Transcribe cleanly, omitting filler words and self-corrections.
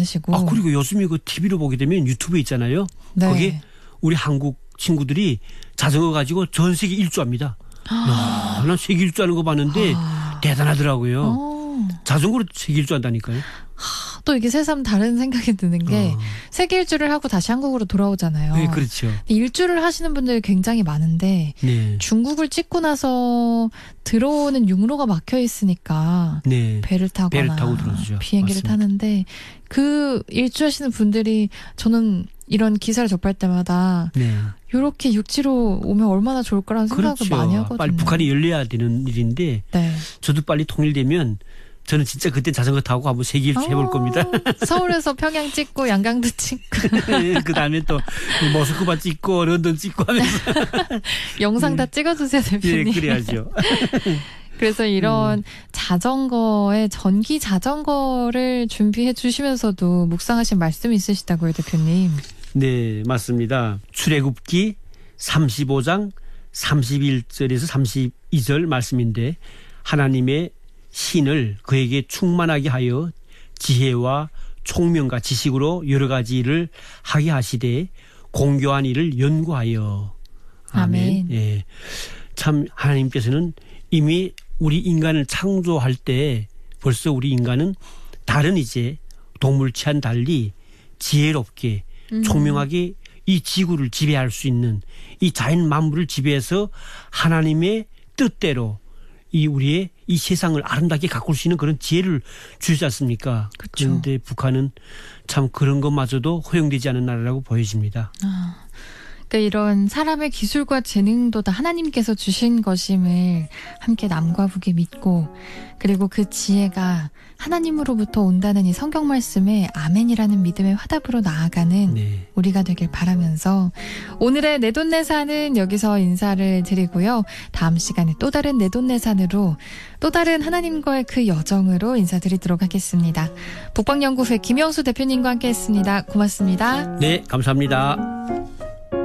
많으시고. 그리고 요즘에 그 TV로 보게 되면 유튜브에 있잖아요. 네. 거기에 우리 한국 친구들이 자전거 가지고 전 세계 일주합니다. 난 세계 일주하는 거 봤는데 대단하더라고요. 자전거로 세계 일주한다니까요. 또 이게 새삼 다른 생각이 드는 게 세계 일주를 하고 다시 한국으로 돌아오잖아요. 네, 그렇죠. 일주를 하시는 분들이 굉장히 많은데 네. 중국을 찍고 나서 들어오는 육로가 막혀 있으니까 네. 배를 타거나 타고 들어오죠. 비행기를 맞습니다. 타는데 그 일주하시는 분들이 저는 이런 기사를 접할 때마다 네. 이렇게 육지로 오면 얼마나 좋을까라는 생각을 그렇죠. 많이 하거든요. 빨리 북한이 열려야 되는 일인데 네. 저도 빨리 통일되면 저는 진짜 그때 자전거 타고 한번 세계 일주 해볼 겁니다. 서울에서 평양 찍고 양강도 찍고 그 다음에 또 모스크바 찍고 런던 찍고 하면서 영상 다 찍어주세요, 대표님. 예, 그래야죠. 그래서 이런 자전거에 전기 자전거를 준비해 주시면서도 묵상하신 말씀이 있으시다고요, 대표님. 네, 맞습니다. 출애굽기 35장 31절에서 32절 말씀인데 하나님의 신을 그에게 충만하게 하여 지혜와 총명과 지식으로 여러 가지 일을 하게 하시되 공교한 일을 연구하여. 아멘. 예. 참 하나님께서는 이미 우리 인간을 창조할 때 벌써 우리 인간은 다른 이제 동물체와는 달리 지혜롭게 총명하게 이 지구를 지배할 수 있는 이 자연 만물을 지배해서 하나님의 뜻대로 이 우리의 이 세상을 아름답게 가꿀 수 있는 그런 지혜를 주지 않습니까? 그쵸. 그런데 북한은 참 그런 것마저도 허용되지 않은 나라라고 보여집니다. 그러니까 이런 사람의 기술과 재능도 다 하나님께서 주신 것임을 함께 남과 북이 믿고 그리고 그 지혜가 하나님으로부터 온다는 이 성경 말씀에 아멘이라는 믿음의 화답으로 나아가는 네. 우리가 되길 바라면서 오늘의 내돈내산은 여기서 인사를 드리고요. 다음 시간에 또 다른 내돈내산으로 또 다른 하나님과의 그 여정으로 인사드리도록 하겠습니다. 북방연구회 김영수 대표님과 함께했습니다. 고맙습니다. 네, 감사합니다.